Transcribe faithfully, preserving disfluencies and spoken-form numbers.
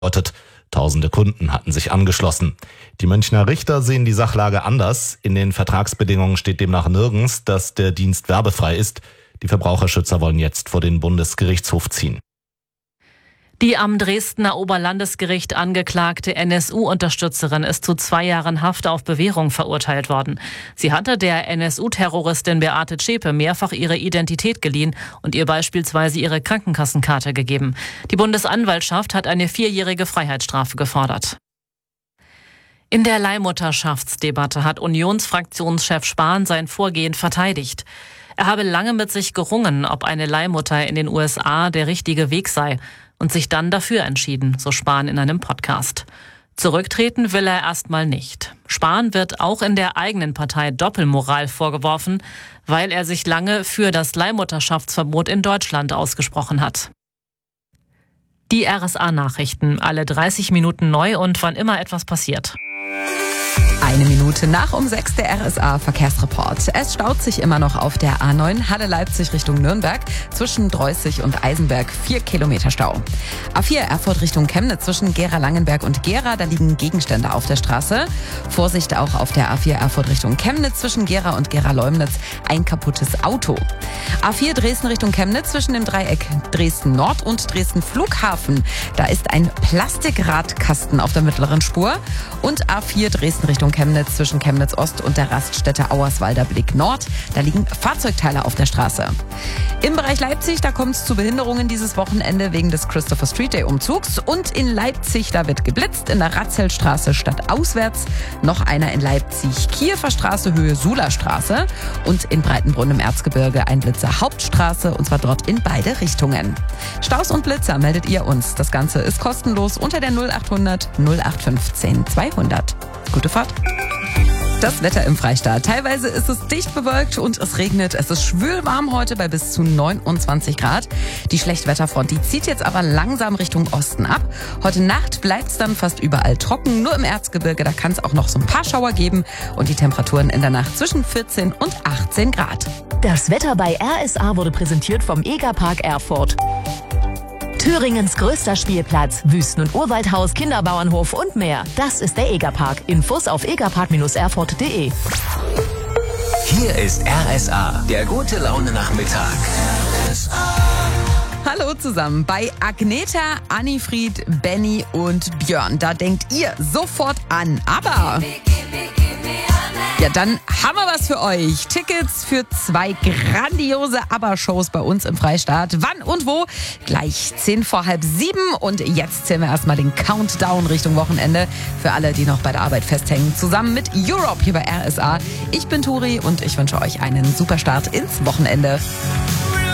Tausende Kunden hatten sich angeschlossen. Die Münchner Richter sehen die Sachlage anders. In den Vertragsbedingungen steht demnach nirgends, dass der Dienst werbefrei ist. Die Verbraucherschützer wollen jetzt vor den Bundesgerichtshof ziehen. Die am Dresdner Oberlandesgericht angeklagte N S U-Unterstützerin ist zu zwei Jahren Haft auf Bewährung verurteilt worden. Sie hatte der N S U-Terroristin Beate Zschäpe mehrfach ihre Identität geliehen und ihr beispielsweise ihre Krankenkassenkarte gegeben. Die Bundesanwaltschaft hat eine vierjährige Freiheitsstrafe gefordert. In der Leihmutterschaftsdebatte hat Unionsfraktionschef Spahn sein Vorgehen verteidigt. Er habe lange mit sich gerungen, ob eine Leihmutter in den U S A der richtige Weg sei und sich dann dafür entschieden, so Spahn in einem Podcast. Zurücktreten will er erstmal nicht. Spahn wird auch in der eigenen Partei Doppelmoral vorgeworfen, weil er sich lange für das Leihmutterschaftsverbot in Deutschland ausgesprochen hat. Die R S A-Nachrichten, alle dreißig Minuten neu und wann immer etwas passiert. Eine Minute nach um sechs der R S A-Verkehrsreport. Es staut sich immer noch auf der A neun Halle-Leipzig Richtung Nürnberg. Zwischen Dreußig und Eisenberg vier Kilometer Stau. A vier Erfurt Richtung Chemnitz zwischen Gera-Langenberg und Gera. Da liegen Gegenstände auf der Straße. Vorsicht auch auf der A vier Erfurt Richtung Chemnitz zwischen Gera und Gera-Leumnitz. Ein kaputtes Auto. A vier Dresden Richtung Chemnitz zwischen dem Dreieck Dresden-Nord und Dresden-Flughafen. Da ist ein Plastikradkasten auf der mittleren Spur. Und A vier Dresden Richtung Chemnitz zwischen Chemnitz Ost und der Raststätte Auerswalder Blick Nord. Da liegen Fahrzeugteile auf der Straße. Im Bereich Leipzig, da kommt es zu Behinderungen dieses Wochenende wegen des Christopher Street Day Umzugs. Und in Leipzig, da wird geblitzt in der Ratzelstraße stadtauswärts. Noch einer in Leipzig, Kiefer Straße, Höhe Sula Straße. Und in Breitenbrunn im Erzgebirge ein Blitzer Hauptstraße, und zwar dort in beide Richtungen. Staus und Blitzer meldet ihr uns. Das Ganze ist kostenlos unter der null achthundert null acht fünfzehn zweihundert. Gute Fahrt. Das Wetter im Freistaat. Teilweise ist es dicht bewölkt und es regnet. Es ist schwül warm heute bei bis zu neunundzwanzig Grad. Die Schlechtwetterfront, die zieht jetzt aber langsam Richtung Osten ab. Heute Nacht bleibt es dann fast überall trocken. Nur im Erzgebirge, da kann es auch noch so ein paar Schauer geben. Und die Temperaturen in der Nacht zwischen vierzehn und achtzehn Grad. Das Wetter bei R S A wurde präsentiert vom Egerpark Erfurt. Thüringens größter Spielplatz, Wüsten- und Urwaldhaus, Kinderbauernhof und mehr. Das ist der Egerpark. Infos auf egerpark erfurt punkt de. Hier ist R S A, der gute Laune-Nachmittag. Hallo zusammen bei Agneta, Annifried, Benny und Björn. Da denkt ihr sofort an, aber... Ja, dann haben wir was für euch. Tickets für zwei grandiose ABBA-Shows bei uns im Freistaat. Wann und wo? Gleich zehn vor halb sieben. Und jetzt zählen wir erstmal den Countdown Richtung Wochenende für alle, die noch bei der Arbeit festhängen. Zusammen mit Europe hier bei R S A. Ich bin Turi und ich wünsche euch einen super Start ins Wochenende.